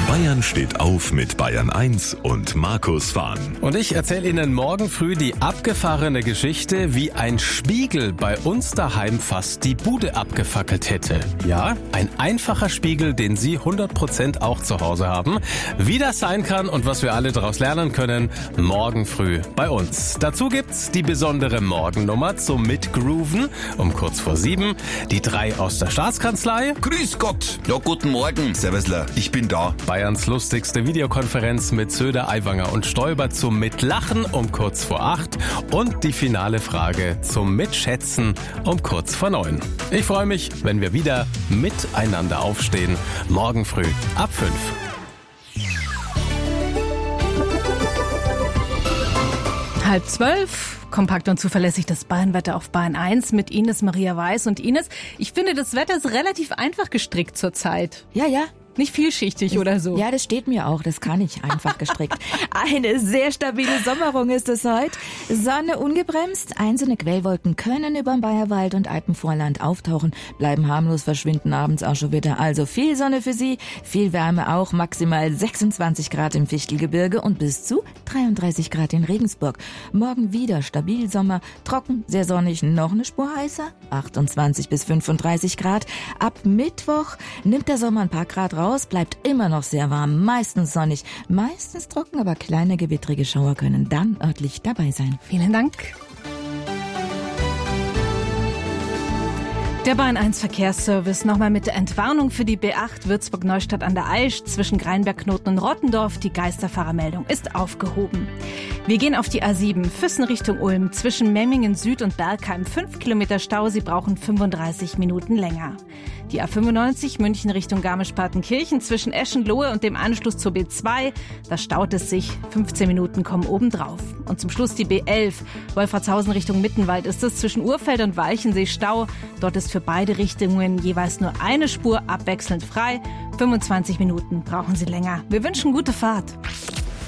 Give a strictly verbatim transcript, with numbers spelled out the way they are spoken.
Bayern steht auf mit Bayern eins und Markus Fahn. Und ich erzähle Ihnen morgen früh die abgefahrene Geschichte, wie ein Spiegel bei uns daheim fast die Bude abgefackelt hätte. Ja, ein einfacher Spiegel, den Sie hundert Prozent auch zu Hause haben. Wie das sein kann und was wir alle daraus lernen können, morgen früh bei uns. Dazu gibt's die besondere Morgennummer zum Mitgrooven um kurz vor sieben. Die drei aus der Staatskanzlei. Grüß Gott. Ja, guten Morgen. Servusler, ich bin da. Bayerns lustigste Videokonferenz mit Söder, Aiwanger und Stoiber zum Mitlachen um kurz vor acht und die finale Frage zum Mitschätzen um kurz vor neun. Ich freue mich, wenn wir wieder miteinander aufstehen, morgen früh ab fünf. Halb zwölf. Kompakt und zuverlässig das Bayernwetter auf Bayern eins mit Ines Maria Weiß. Und Ines, ich finde, das Wetter ist relativ einfach gestrickt zurzeit. Ja, ja. Nicht vielschichtig oder so. Ja, das steht mir auch. Das kann ich einfach gestrickt. Eine sehr stabile Sommerung ist es heute. Sonne ungebremst. Einzelne Quellwolken können über dem Bayerwald und Alpenvorland auftauchen, bleiben harmlos, verschwinden abends auch schon wieder. Also viel Sonne für Sie, viel Wärme auch. Maximal sechsundzwanzig Grad im Fichtelgebirge und bis zu dreiunddreißig Grad in Regensburg. Morgen wieder stabil Sommer, trocken, sehr sonnig, noch eine Spur heißer. achtundzwanzig bis fünfunddreißig Grad. Ab Mittwoch nimmt der Sommer ein paar Grad raus. Bleibt immer noch sehr warm, meistens sonnig, meistens trocken, aber kleine gewittrige Schauer können dann örtlich dabei sein. Vielen Dank. Der Bayern eins Verkehrsservice nochmal mit der Entwarnung für die B acht Würzburg-Neustadt an der Aisch zwischen Greinberg-Knoten und Rottendorf. Die Geisterfahrermeldung ist aufgehoben. Wir gehen auf die A sieben, Füssen Richtung Ulm, zwischen Memmingen Süd und Bergheim. Fünf Kilometer Stau, Sie brauchen fünfunddreißig Minuten länger. Die A fünfundneunzig, München Richtung Garmisch-Partenkirchen, zwischen Eschenlohe und dem Anschluss zur B zwei. Da staut es sich, fünfzehn Minuten kommen obendrauf. Und zum Schluss die B elf, Wolfratshausen Richtung Mittenwald, ist es zwischen Urfeld und Walchensee Stau. Dort ist für beide Richtungen jeweils nur eine Spur abwechselnd frei. fünfundzwanzig Minuten brauchen Sie länger. Wir wünschen gute Fahrt.